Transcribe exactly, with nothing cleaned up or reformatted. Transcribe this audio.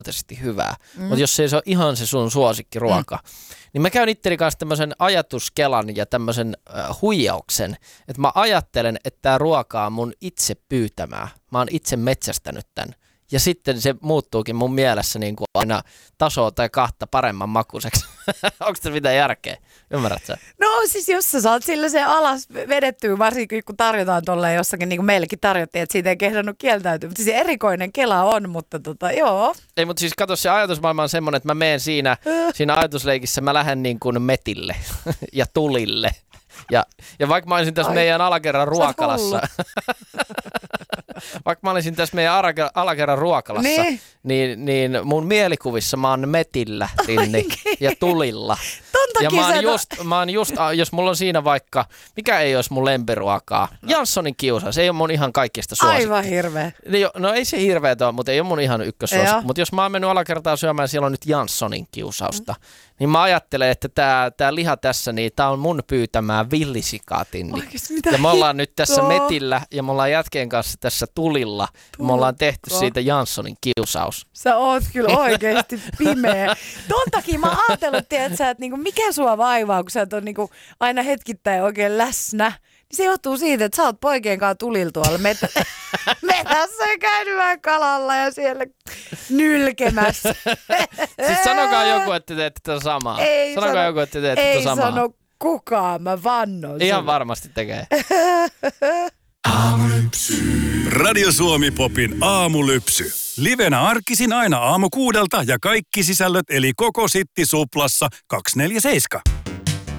hyvää. Mm. Mutta jos se ei ole ihan se sun suosikkiruoka, mm. niin mä käyn itteni kanssa tämmöisen ajatuskelan ja tämmöisen äh, huijauksen, että mä ajattelen, että tää ruoka on mun itse pyytämää. Mä oon itse metsästänyt tän. Ja sitten se muuttuukin mun mielessä niin kuin aina tasoa tai kahta paremman makuiseksi. Onko tässä mitään järkeä? Ymmärrät sä? No siis jos sä saat sillä se alas vedettyä, varsinkin kun tarjotaan tolleen jossakin, niin kuin meillekin tarjottiin, että siitä ei kehdannut kieltäytyä. Mutta siis erikoinen kela on, mutta tota, joo. Ei, mutta siis kato, se ajatusmaailma on semmoinen, että mä menen siinä, siinä ajatusleikissä, mä lähden niin kuin metille ja tulille. Ja, ja vaikka mä olisin tässä Ai, meidän alakerran ruokalassa, vaikka mä olisin tässä meidän alakerran ruokalassa, niin, niin, niin mun mielikuvissa mä oon metillä Tinni ja tulilla. Ja mä oon, just, mä oon just, jos mulla on siinä vaikka, mikä ei olisi mun lempiruokaa, Janssonin kiusaus, se ei ole mun ihan kaikista suosikki. Aivan hirveä. No ei se hirveetä ole, mutta ei ole mun ihan ykkössuosikki. Mutta jos mä oon mennyt alakertaan syömään, siellä on nyt Janssonin kiusausta, mm. niin mä ajattelen, että tää, tää liha tässä, niin tää on mun pyytämää villisikaa, Tinni. Oikeasti, ja me ollaan nyt tässä metillä ja me ollaan jätkeen kanssa tässä tulilla. Ja me ollaan tehty siitä Janssonin kiusaus. Sä oot kyllä oikeasti pimeä. Ton takia mä oon ajatellut, tiedätkö, että niinku, mikä sua vaivaa, kun sä et ole niinku aina hetkittäin oikein läsnä. Niin se johtuu siitä, että sä oot poikien kanssa tulilla tuolla metä- metässä ja käynyt vähän kalalla ja siellä nylkemässä. Siis sanokaa joku, että te teette tätä samaa. Ei sanokaa sano, joku, että te teette tätä samaa. Ei sano kukaan, mä vannon. Ihan sulle. varmasti tekee. Aamulypsy. Radio Suomi Popin aamulypsy. Livenä arkisin aina aamu kuudelta ja kaikki sisällöt eli koko Sitti Suplassa kaksikymmentäneljä seitsemän.